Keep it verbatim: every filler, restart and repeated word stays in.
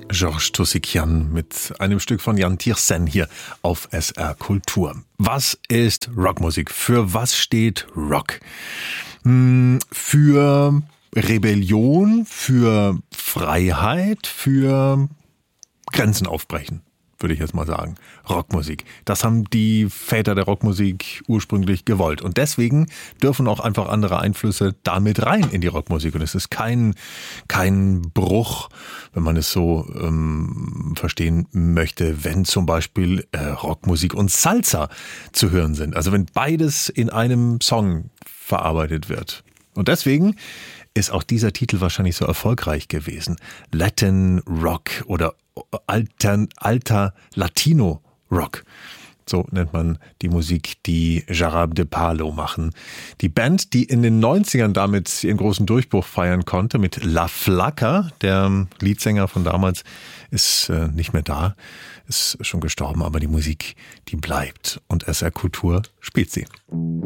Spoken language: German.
Georges Toussikian mit einem Stück von Jan Tiersen hier auf S R Kultur. Was ist Rockmusik? Für was steht Rock? Für Rebellion, für Freiheit, für Grenzen aufbrechen, würde ich jetzt mal sagen. Rockmusik. Das haben die Väter der Rockmusik ursprünglich gewollt. Und deswegen dürfen auch einfach andere Einflüsse damit rein in die Rockmusik. Und es ist kein, kein Bruch, wenn man es so ähm, verstehen möchte, wenn zum Beispiel äh, Rockmusik und Salsa zu hören sind. Also wenn beides in einem Song verarbeitet wird. Und deswegen ist auch dieser Titel wahrscheinlich so erfolgreich gewesen. Latin Rock oder Altern, alter Latino Rock. So nennt man die Musik, die Jarabe de Palo machen. Die Band, die in den neunzigern damit ihren großen Durchbruch feiern konnte mit La Flaca. Der Leadsänger von damals ist äh, nicht mehr da, ist schon gestorben, aber die Musik, die bleibt. Und S R Kultur spielt sie.